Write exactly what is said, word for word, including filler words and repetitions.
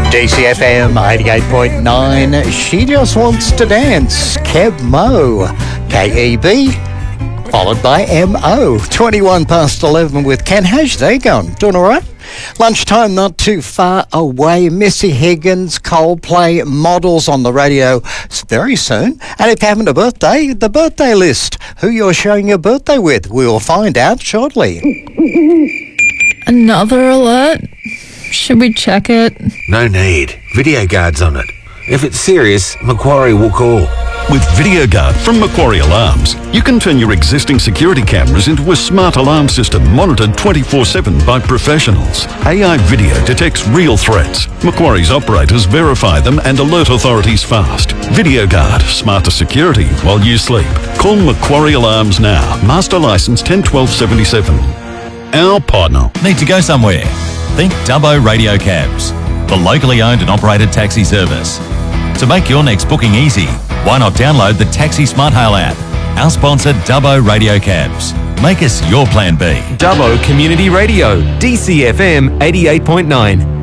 D C F M eighty-eight point nine. She Just Wants to Dance. Keb Mo. K E B. Followed by M O. twenty-one past eleven with Ken. How's your day going? Doing all right? Lunchtime not too far away. Missy Higgins, Coldplay, Models on the radio very soon. And if you're having a birthday, the birthday list. Who you're sharing your birthday with, we'll find out shortly. Another alert? Should we check it? No need. Video guard's on it. If it's serious, Macquarie will call. With VideoGuard from Macquarie Alarms, you can turn your existing security cameras into a smart alarm system monitored twenty-four seven by professionals. A I video detects real threats. Macquarie's operators verify them and alert authorities fast. VideoGuard, smarter security while you sleep. Call Macquarie Alarms now. Master license ten twelve seventy-seven. Our partner. Need to go somewhere? Think Dubbo Radio Cabs, the locally owned and operated taxi service. To make your next booking easy, why not download the Taxi Smart Hail app? Our sponsor, Dubbo Radio Cabs. Make us your plan B. Dubbo Community Radio, D C F M eighty-eight point nine.